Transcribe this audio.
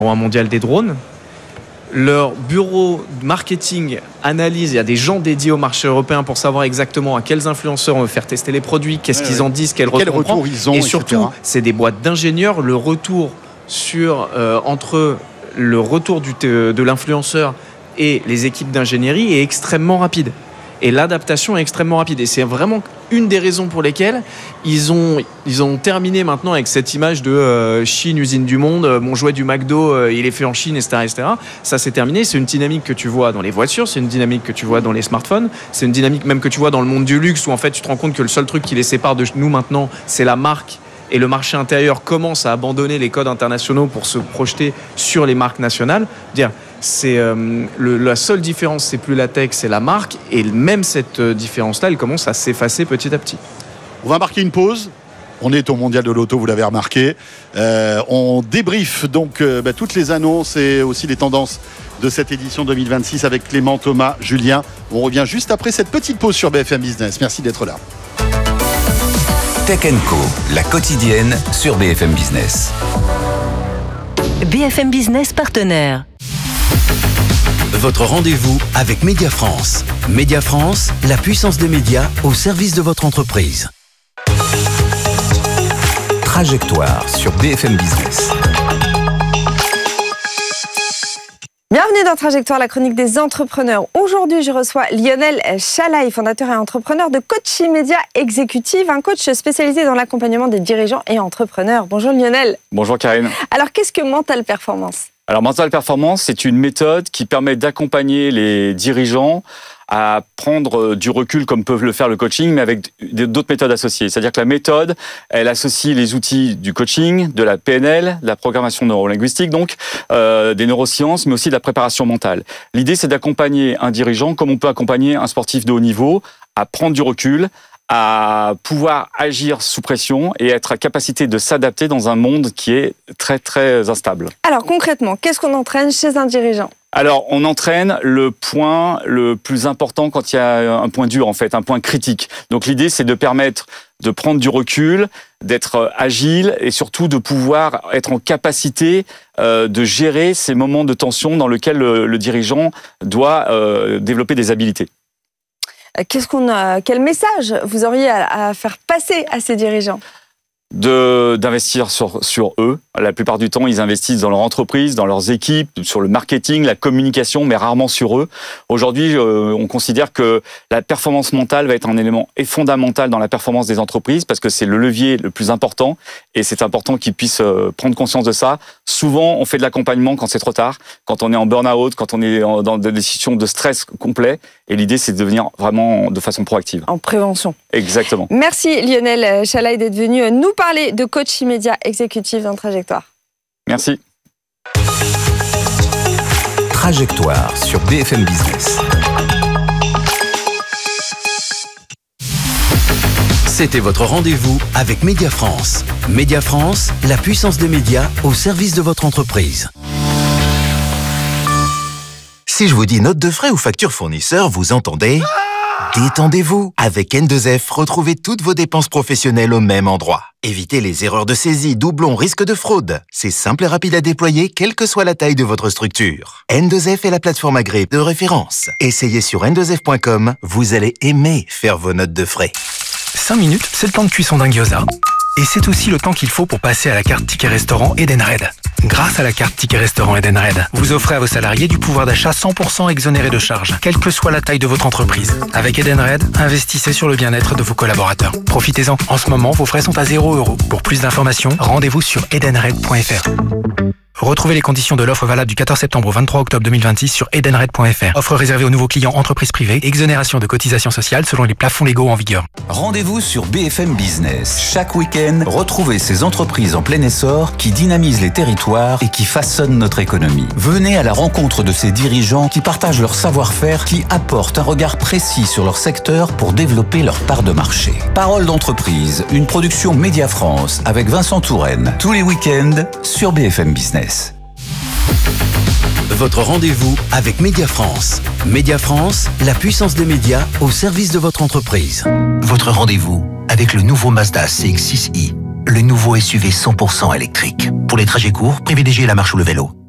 un mondial des drones. Leur bureau de marketing analyse, il y a des gens dédiés au marché européen pour savoir exactement à quels influenceurs on veut faire tester les produits, qu'est-ce qu'ils en disent, quel retour ils ont, et etc. surtout, c'est des boîtes d'ingénieurs. Le retour entre le retour de l'influenceur et les équipes d'ingénierie est extrêmement rapide. Et l'adaptation est extrêmement rapide. Et c'est vraiment une des raisons pour lesquelles ils ont terminé maintenant avec cette image de Chine, usine du monde, mon jouet du McDo, il est fait en Chine, etc., etc. Ça, c'est terminé. C'est une dynamique que tu vois dans les voitures, c'est une dynamique que tu vois dans les smartphones, c'est une dynamique même que tu vois dans le monde du luxe où en fait tu te rends compte que le seul truc qui les sépare de nous maintenant, c'est la marque. Et le marché intérieur commence à abandonner les codes internationaux pour se projeter sur les marques nationales. La seule différence, c'est plus la tech, c'est la marque. Et même cette différence-là, elle commence à s'effacer petit à petit. On va marquer une pause. On est au Mondial de l'Auto, vous l'avez remarqué. On débriefe donc toutes les annonces et aussi les tendances de cette édition 2026 avec Clément, Thomas, Julien. On revient juste après cette petite pause sur BFM Business. Merci d'être là. Tech & Co, la quotidienne sur BFM Business. BFM Business partenaire. Votre rendez-vous avec Média France. Média France, la puissance des médias au service de votre entreprise. Trajectoire sur BFM Business. Bienvenue dans Trajectoire, la chronique des entrepreneurs. Aujourd'hui, je reçois Lionel Chalaï, fondateur et entrepreneur de Coachy Média Exécutive, un coach spécialisé dans l'accompagnement des dirigeants et entrepreneurs. Bonjour Lionel. Bonjour Karine. Alors, qu'est-ce que Mental Performance ? Alors, Mental Performance, c'est une méthode qui permet d'accompagner les dirigeants à prendre du recul comme peuvent le faire le coaching, mais avec d'autres méthodes associées. C'est-à-dire que la méthode, elle associe les outils du coaching, de la PNL, de la programmation neurolinguistique, donc des neurosciences, mais aussi de la préparation mentale. L'idée, c'est d'accompagner un dirigeant comme on peut accompagner un sportif de haut niveau à prendre du recul, à pouvoir agir sous pression et être à capacité de s'adapter dans un monde qui est très, très instable. Alors concrètement, qu'est-ce qu'on entraîne chez un dirigeant ? Alors, on entraîne le point le plus important quand il y a un point dur, en fait, un point critique. Donc, l'idée, c'est de permettre de prendre du recul, d'être agile et surtout de pouvoir être en capacité de gérer ces moments de tension dans lesquels le dirigeant doit développer des habiletés. Quel message vous auriez à faire passer à ces dirigeants ? D'investir sur eux. La plupart du temps, ils investissent dans leur entreprise, dans leurs équipes, sur le marketing, la communication, mais rarement sur eux. Aujourd'hui, on considère que la performance mentale va être un élément fondamental dans la performance des entreprises parce que c'est le levier le plus important et c'est important qu'ils puissent prendre conscience de ça. Souvent, on fait de l'accompagnement quand c'est trop tard, quand on est en burn-out, quand on est dans des situations de stress complet. Et l'idée, c'est de venir vraiment de façon proactive. En prévention. Exactement. Merci Lionel Chalaï d'être venu nous parler de Coachy Média Exécutive dans Trajectoire. Merci. Trajectoire sur BFM Business. C'était votre rendez-vous avec Média France. Média France, la puissance des médias au service de votre entreprise. Si je vous dis note de frais ou facture fournisseur, vous entendez ? Détendez-vous. Avec N2F, retrouvez toutes vos dépenses professionnelles au même endroit. Évitez les erreurs de saisie, doublons, risque de fraude. C'est simple et rapide à déployer, quelle que soit la taille de votre structure. N2F est la plateforme agréée de référence. Essayez sur n2f.com, vous allez aimer faire vos notes de frais. 5 minutes, c'est le temps de cuisson d'un gyoza. Et c'est aussi le temps qu'il faut pour passer à la carte Ticket Restaurant Edenred. Grâce à la carte Ticket Restaurant Edenred, vous offrez à vos salariés du pouvoir d'achat 100% exonéré de charges, quelle que soit la taille de votre entreprise. Avec Edenred, investissez sur le bien-être de vos collaborateurs. Profitez-en. En ce moment, vos frais sont à 0 €. Pour plus d'informations, rendez-vous sur edenred.fr. Retrouvez les conditions de l'offre valable du 14 septembre au 23 octobre 2026 sur edenred.fr. Offre réservée aux nouveaux clients entreprises privées. Exonération de cotisations sociales selon les plafonds légaux en vigueur. Rendez-vous sur BFM Business. Chaque week-end, retrouvez ces entreprises en plein essor qui dynamisent les territoires et qui façonnent notre économie. Venez à la rencontre de ces dirigeants qui partagent leur savoir-faire, qui apportent un regard précis sur leur secteur pour développer leur part de marché. Parole d'entreprise, une production Média France avec Vincent Touraine. Tous les week-ends sur BFM Business. Votre rendez-vous avec Média France. Média France, la puissance des médias au service de votre entreprise. Votre rendez-vous avec le nouveau Mazda CX-6i, le nouveau SUV 100% électrique. Pour les trajets courts, privilégiez la marche ou le vélo.